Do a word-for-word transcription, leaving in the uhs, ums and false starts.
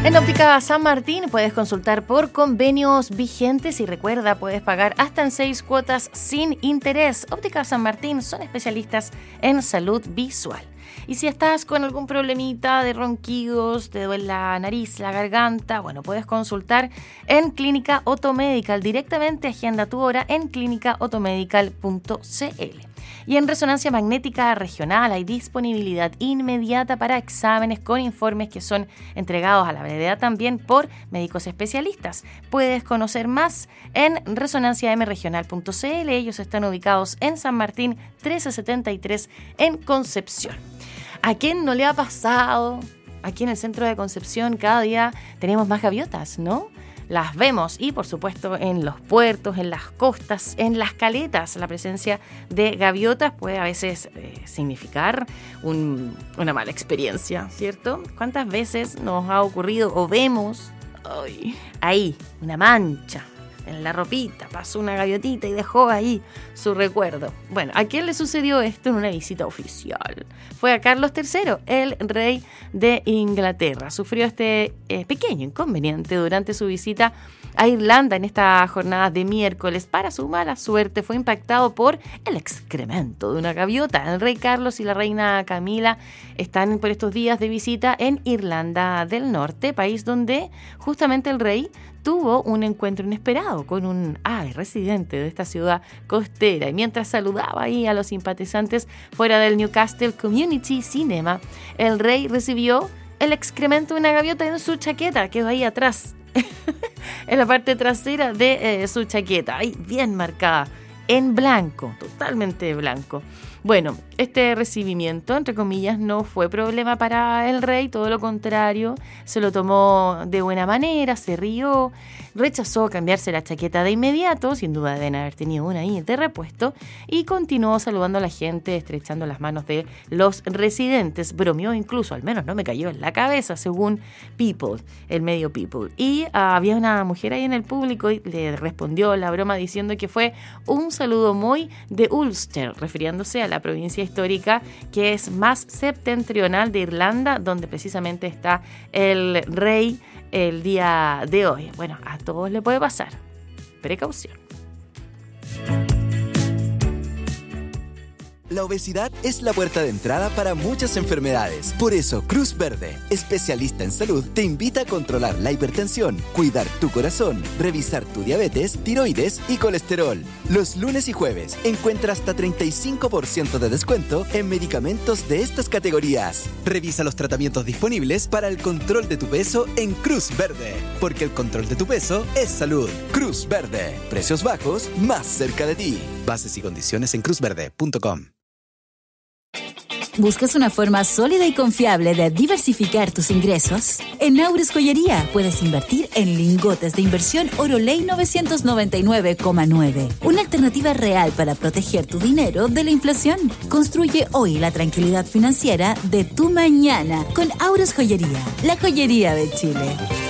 En Óptica San Martín puedes consultar por convenios vigentes y recuerda, puedes pagar hasta en seis cuotas sin interés. Óptica San Martín son especialistas en salud visual. Y si estás con algún problemita de ronquidos, te duele la nariz, la garganta, bueno, puedes consultar en Clínica Otomedical. Directamente agenda tu hora en clínica otomedical punto c l. Y en Resonancia Magnética Regional hay disponibilidad inmediata para exámenes con informes que son entregados a la brevedad también por médicos especialistas. Puedes conocer más en resonancia m regional punto c l. Ellos están ubicados en San Martín trece setenta y tres en Concepción. ¿A quién no le ha pasado? Aquí en el centro de Concepción cada día tenemos más gaviotas, ¿no? Las vemos y, por supuesto, en los puertos, en las costas, en las caletas. La presencia de gaviotas puede a veces eh, significar un, una mala experiencia, ¿cierto? ¿Cuántas veces nos ha ocurrido o vemos ay, ahí una mancha en la ropita? Pasó una gaviotita y dejó ahí su recuerdo. Bueno, ¿a quién le sucedió esto en una visita oficial? Fue a Carlos tercero, el rey de Inglaterra. Sufrió este eh, pequeño inconveniente durante su visita a Irlanda en esta jornada de miércoles. Para su mala suerte, fue impactado por el excremento de una gaviota. El rey Carlos y la reina Camila están por estos días de visita en Irlanda del Norte, país donde justamente el rey tuvo un encuentro inesperado con un ave residente de esta ciudad costera. Y mientras saludaba ahí a los simpatizantes fuera del Newcastle Community Cinema, el rey recibió el excremento de una gaviota en su chaqueta, quedó ahí atrás, en la parte trasera de eh, su chaqueta, ahí bien marcada, en blanco, totalmente blanco. Bueno, este recibimiento, entre comillas, no fue problema para el rey, todo lo contrario, se lo tomó de buena manera, se rió, rechazó cambiarse la chaqueta de inmediato, sin duda deben haber tenido una ahí de repuesto, y continuó saludando a la gente, estrechando las manos de los residentes. Bromeó incluso, al menos no me cayó en la cabeza, según People, el medio People. Y uh, había una mujer ahí en el público y le respondió la broma diciendo que fue un saludo muy de Ulster, refiriéndose a la provincia histórica que es más septentrional de Irlanda, donde precisamente está el rey el día de hoy. Bueno, a todos le puede pasar. Precaución. La obesidad es la puerta de entrada para muchas enfermedades. Por eso, Cruz Verde, especialista en salud, te invita a controlar la hipertensión, cuidar tu corazón, revisar tu diabetes, tiroides y colesterol. Los lunes y jueves encuentra hasta treinta y cinco por ciento de descuento en medicamentos de estas categorías. Revisa los tratamientos disponibles para el control de tu peso en Cruz Verde, porque el control de tu peso es salud. Cruz Verde, precios bajos más cerca de ti. Bases y condiciones en cruz verde punto com. ¿Buscas una forma sólida y confiable de diversificar tus ingresos? En Aures Joyería puedes invertir en lingotes de inversión Oroley novecientos noventa y nueve coma nueve. Una alternativa real para proteger tu dinero de la inflación. Construye hoy la tranquilidad financiera de tu mañana con Aures Joyería, la joyería de Chile.